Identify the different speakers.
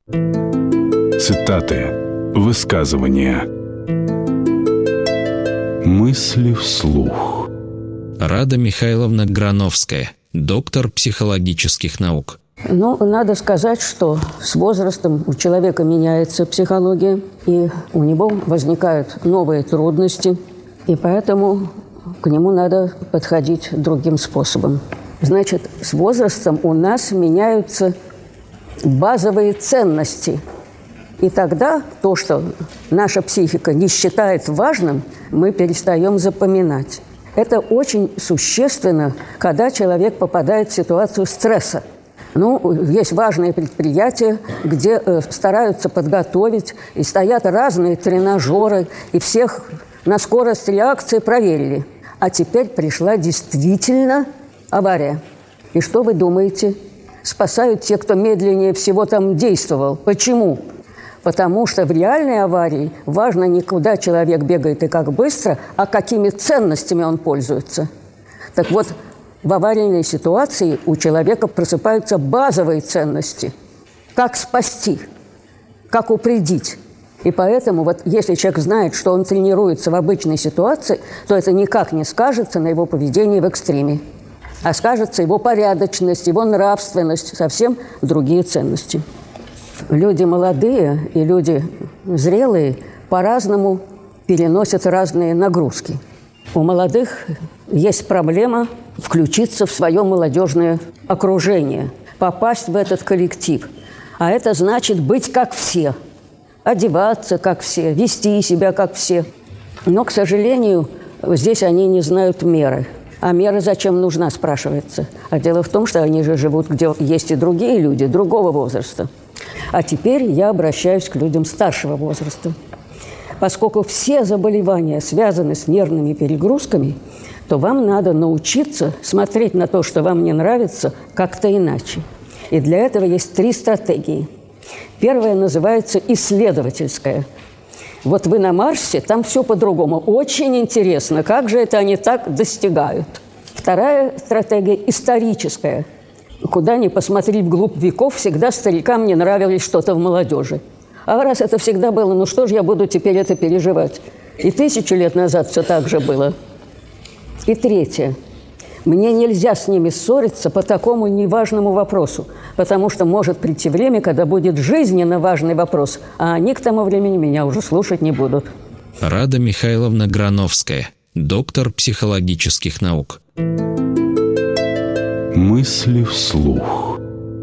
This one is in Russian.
Speaker 1: Цитаты, высказывания, мысли вслух.
Speaker 2: Рада Михайловна Грановская, доктор психологических наук.
Speaker 3: Надо сказать, что с возрастом у человека меняется психология, и у него возникают новые трудности, и поэтому к нему надо подходить другим способом. Значит, с возрастом у нас меняются базовые ценности. И тогда то, что наша психика не считает важным, мы перестаем запоминать. Это очень существенно, когда человек попадает в ситуацию стресса. Есть важные предприятия, где стараются подготовить, и стоят разные тренажеры, и всех на скорость реакции проверили. А теперь пришла действительно авария. И что вы думаете? Спасают те, кто медленнее всего там действовал. Почему? Потому что в реальной аварии важно не куда человек бегает и как быстро, а какими ценностями он пользуется. Так вот, в аварийной ситуации у человека просыпаются базовые ценности. Как спасти, как упредить. И поэтому, если человек знает, что он тренируется в обычной ситуации, то это никак не скажется на его поведении в экстреме, а скажется его порядочность, его нравственность, совсем другие ценности. Люди молодые и люди зрелые по-разному переносят разные нагрузки. У молодых есть проблема включиться в свое молодежное окружение, попасть в этот коллектив. А это значит быть как все, одеваться как все, вести себя как все. Но, к сожалению, здесь они не знают меры. А мера зачем нужна, спрашивается. А дело в том, что они же живут, где есть и другие люди, другого возраста. А теперь я обращаюсь к людям старшего возраста. Поскольку все заболевания связаны с нервными перегрузками, то вам надо научиться смотреть на то, что вам не нравится, как-то иначе. И для этого есть 3 стратегии. Первая называется исследовательская. Вот вы на Марсе, там все по-другому. Очень интересно, как же это они так достигают. Вторая стратегия историческая. Куда ни посмотри вглубь веков, всегда старикам не нравилось что-то в молодежи. А раз это всегда было, что же я буду теперь это переживать? И 1000 лет назад все так же было. И третье. Мне нельзя с ними ссориться по такому неважному вопросу, потому что может прийти время, когда будет жизненно важный вопрос, а они к тому времени меня уже слушать не будут.
Speaker 2: Рада Михайловна Грановская, доктор психологических наук.
Speaker 1: Мысли вслух.